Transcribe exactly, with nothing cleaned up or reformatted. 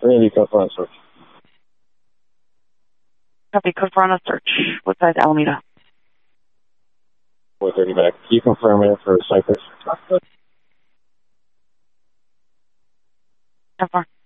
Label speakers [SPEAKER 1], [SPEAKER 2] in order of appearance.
[SPEAKER 1] Randy, come front search.
[SPEAKER 2] Copy, code for on a search. What side, Alameda?
[SPEAKER 1] four thirty back. Can you confirm it for Cypress?
[SPEAKER 2] How far?